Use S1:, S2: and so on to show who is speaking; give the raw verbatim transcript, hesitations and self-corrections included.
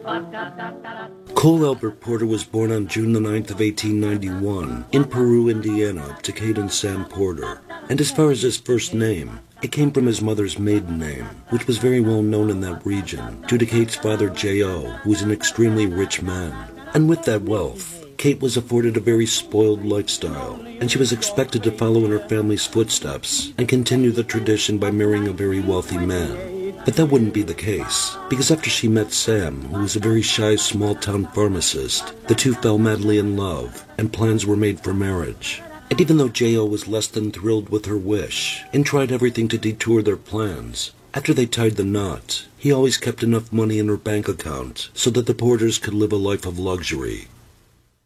S1: Cole Albert Porter was born on June the ninth of eighteen ninety-one in Peru, Indiana, to Kate and Sam Porter. And as far as his first name, it came from his mother's maiden name, which was very well known in that region, due to Kate's father J O, who was an extremely rich man. And with that wealth, Kate was afforded a very spoiled lifestyle, and she was expected to follow in her family's footsteps and continue the tradition by marrying a very wealthy man. But that wouldn't be the case, because after she met Sam, who was a very shy small-town pharmacist, the two fell madly in love, and plans were made for marriage. And even though J O was less than thrilled with her wish, and tried everything to detour their plans, after they tied the knot, he always kept enough money in her bank account so that the Porters could live a life of luxury.